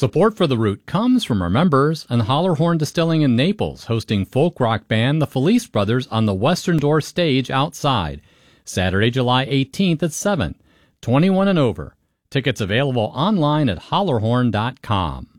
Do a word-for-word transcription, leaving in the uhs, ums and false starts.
Support for The Root comes from our members and Hollerhorn Distilling in Naples, hosting folk rock band The Felice Brothers on the Western Door stage outside, Saturday, July eighteenth at seven. twenty-one and over. Tickets available online at hollerhorn dot com.